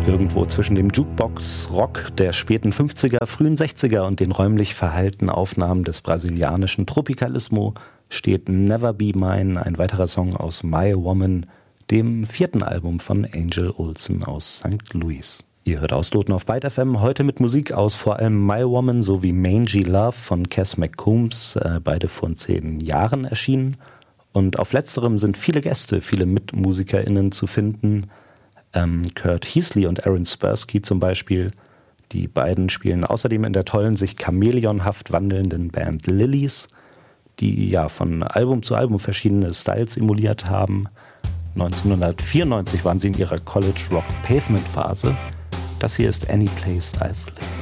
Irgendwo zwischen dem Jukebox-Rock der späten 50er, frühen 60er und den räumlich verhaltenen Aufnahmen des brasilianischen Tropicalismo steht Never Be Mine, ein weiterer Song aus My Woman, dem 4. Album von Angel Olsen aus St. Louis. Ihr hört Ausloten auf Byte FM, heute mit Musik aus vor allem My Woman sowie Mangy Love von Cass McCombs, beide vor 10 Jahren erschienen. Und auf letzterem sind viele Gäste, viele MitmusikerInnen zu finden. Kurt Heasley und Aaron Spursky zum Beispiel. Die beiden spielen außerdem in der tollen, sich chamäleonhaft wandelnden Band Lilies, die ja von Album zu Album verschiedene Styles emuliert haben. 1994 waren sie in ihrer College Rock Pavement Phase. Das hier ist Any Place I've Lived.